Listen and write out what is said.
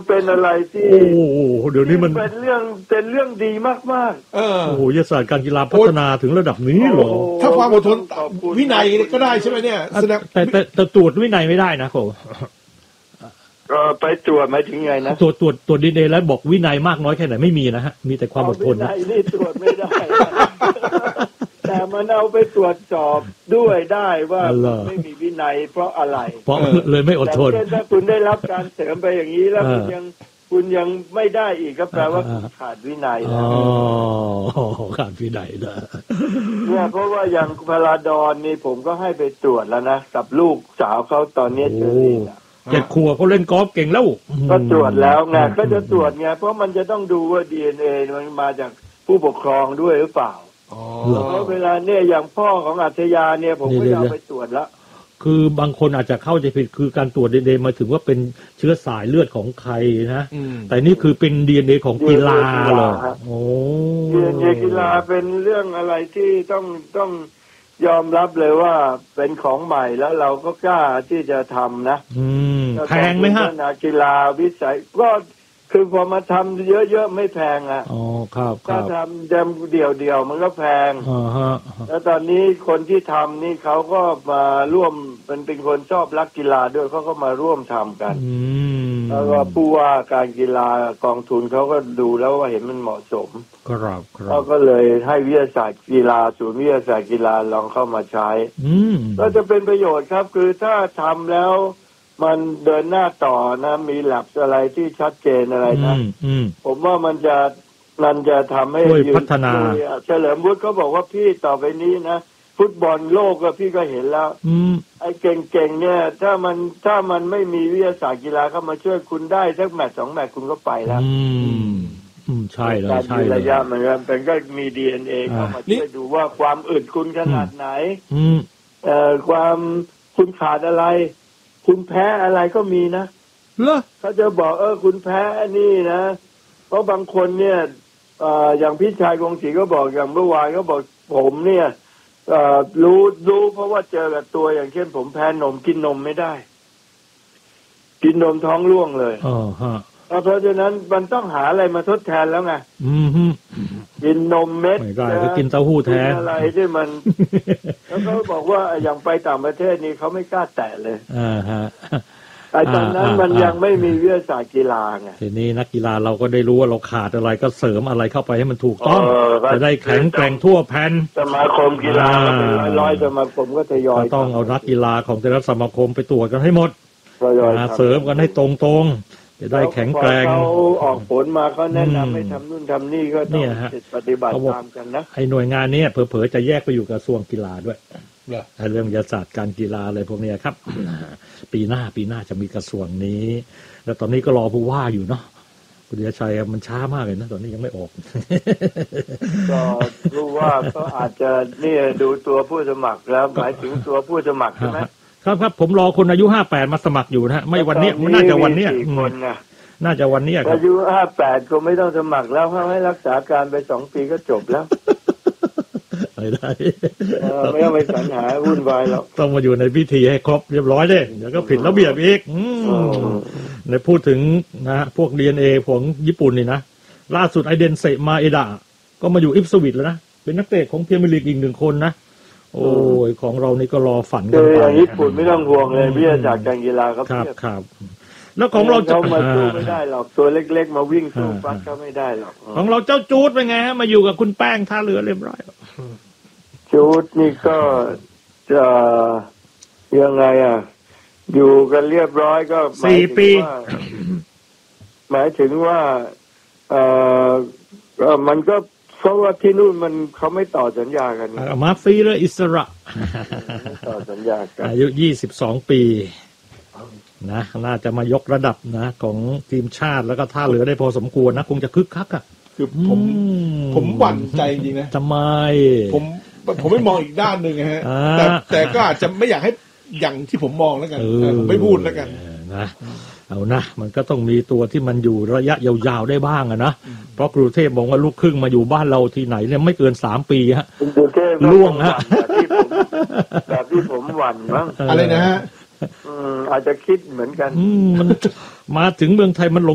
เป็นอะไรที่โอ้เดี๋ยวนี้มันเป็นเรื่องดีมากๆโอ้โหวิทยาศาสตร์การกีฬาพัฒนาถึงระดับนี้เหรอถ้าความอดทนวินัยก็ได้ใช่ไหมเนี่ยแต่ตรวจวินัยไม่ได้นะโค้ก็ไปตรวจหมายถึงไงนะตรวจดีเอแล้วบอกวินัยมากน้อยแค่ไหนไม่มีนะฮะมีแต่ความอดทนนะวินัยนี่ตรวจไม่ได้ แต่มันเอาไปตรวจสอบด้วยได้ว่าไม่มีวินัยเพราะอะไรเพราะเลยไม่อดทนถ้าคุณได้รับการเสริมไปอย่างนี้แล้วคุณยังไม่ได้อีกก็แปลว่าขาดวินัยแล้วขาดวินัยนะเนี่ยเพราะว่าอย่างพลาดอนนี่ผมก็ให้ไปตรวจแล้วนะกับลูกสาวเขาตอนนี้เจอรี่ 7 ขวบเขาเล่นกอล์ฟเก่งแล้วก็ตรวจแล้วไงก็จะตรวจไงเพราะมันจะต้องดูว่า DNA มันมาจากผู้ปกครองด้วยหรือเปล่าเพราะเวลาเนี่ยอย่างพ่อของอัจฉริยะเนี่ยผมก็เอาไปตรวจแล้วคือบางคนอาจจะเข้าใจผิดคือการตรวจ DNA มาถึงว่าเป็นเชื้อสายเลือดของใครนะแต่นี่คือเป็น DNA ของกีฬาเหรอโอ้ DNA กีฬาเป็นเรื่องอะไรที่ต้องยอมรับเลยว่าเป็นของใหม่แล้วเราก็กล้าที่จะทำนะแพงไหมฮะกีฬาวิสัยก็คือพอมาทำเยอะๆไม่แพงอ่ะอ๋อครับถ้าทำเดี่ยวมันก็แพงแล้วตอนนี้คนที่ทำนี่เขาก็มาร่วมเป็นคนชอบรักกีฬาด้วยเขาก็มาร่วมทำกันแล้วก็ผู้ว่าการกีฬากองทุนเขาก็ดูแล้วว่าเห็นมันเหมาะสมครับเขาก็เลยให้วิทยาศาสตร์กีฬาศูนย์วิทยาศาสตร์กีฬาลองเข้ามาใช้ก็จะเป็นประโยชน์ครับคือถ้าทำแล้วมันเดินหน้าต่อนะมีหลักอะไรที่ชัดเจนอะไรนะผมว่ามันจะทำให้พัฒนาเฉลิมวุฒิเขาบอกว่าพี่ต่อไปนี้นะฟุตบอลโลกก็พี่ก็เห็นแล้วไอ้เก่งๆเนี่ยถ้ามันไม่มีวิทยาศาสตร์กีฬาเข้ามาช่วยคุณได้สักแมตช์2 แมตช์คุณก็ไปแล้วใช่เลยใช่เลยระยะเหมือนกันเป็นก็มี DNA เข้ามาช่วยดูว่าความอึดคุณขนาดไหนความคุณขาดอะไรคุณแพ้อะไรก็มีนะเขาจะบอกคุณแพ้นี่นะเพราะบางคนเนี่ยอย่างพี่ชายกงศรีก็บอกอย่างเมื่อวานก็บอกผมเนี่ยรู้เพราะว่าเจอกับตัวอย่างเช่นผมแพ้นมกินนมไม่ได้กินนมท้องร่วงเลยเพราะฉะนั้นมันต้องหาอะไรมาทดแทนแล้วไงกินนมเม็ดไม่ได้ก็กินเต้าหู้แท้อะไรที่มันแล้วเขาบอกว่าอย่างไปต่างประเทศนี่เขาไม่กล้าแตะเลยแต่ตอนนั้นมันยังไม่มีวิทยาศาสตร์กีฬาไงทีนี้นักกีฬาเราก็ได้รู้ว่าเราขาดอะไรก็เสริมอะไรเข้าไปให้มันถูกต้องจะได้แข็งแกร่งทั่วแผ่นสมาคมกีฬาเป็นร้อยสมาคมก็ทยอยต้องเอานักกีฬาของแต่ละสมาคมไปตรวจกันให้หมดเสริมกันให้ตรงจะได้แข็งแกร่งเขาออกผลมาเขาแนะนำให้ทำนู่นทำนี่ก็ต้องปฏิบัติตามกันนะไอ้หน่วยงานนี้เผลอๆจะแยกไปอยู่กระทรวงกีฬาด้วยเรื่องวิทยาศาสตร์การกีฬาอะไรพวกนี้ครับปีหน้าจะมีกระทรวงนี้แล้วตอนนี้ก็รอผู้ว่าอยู่เนาะคุณเดชชัยมันช้ามากเลยนะตอนนี้ยังไม่ออกก็รู้ว่าก็อาจจะนี่ดูตัวผู้สมัครแล้วหมายถึงตัวผู้สมัครใช่ไหมครับผมรอคนอายุ58มาสมัครอยู่นะฮะไม่วันนี้น่าจะวันนี้น่าจะวันนี้ครับอายุ58ก็ไม่ต้องสมัครแล้วให้รักษาการไป2 ปีก็จบแล้วไม่ได้ไม่ต้องไปสรรหาวุ่นวายหรอกต้องมาอยู่ในพิธีให้ครบเรียบร้อยเลยเดี๋ยวก็ผิดระเบียบอีกในพูดถึงนะพวก DNA ของญี่ปุ่นนี่นะล่าสุดไอเดนเซมาเอดะก็มาอยู่อิปสวิตแล้วนะเป็นนักเตะของพรีเมียร์ลีกอีก1 คนนะโอ้ยของเรานี่ก็รอฝันกันไปญี่ปุ่นไม่ต้องห่วงเลยวิทยาศาสตร์การกีฬาครับแล้วของเราจะมาสู้ไม่ได้หรอกตัวเล็กๆมาวิ่งสู้ฟัดเขาไม่ได้หรอกของเราเจ้าจูดเป็นไงฮะมาอยู่กับคุณแป้งท่าเรือเรียบร้อยจูดนี่ก็จะยังไงอยู่กันเรียบร้อยก็ 4 ปีหมายถึงว่ามันก็เพราะว่าที่นู่นมันเขาไม่ต่อสัญญากันมาฟรีเลยอิสระต่อสัญญากันอายุ22 ปีนะน่าจะมายกระดับนะของทีมชาติแล้วก็ท่าเรือได้พอสมควรนะคงจะคึกคักคือผมหวั่นใจจริงนะทำไมผมไม่มองอีกด้านหนึ่งฮะแต่ก็อาจจะไม่อยากให้อย่างที่ผมมองแล้วกันผมไม่พูดแล้วกันนะเอานะมันก็ต้องมีตัวที่มันอยู่ระยะยาวๆได้บ้างนะเพราะกรุงเทพมองว่าลูกครึ่งมาอยู่บ้านเราที่ไหนเนี่ยไม่เกิน3 ปีฮะล่วงฮะแบบที่ผมหวั่นมั้งอะไรนะฮะอาจจะคิดเหมือนกันมันมาถึงเมืองไทยมัน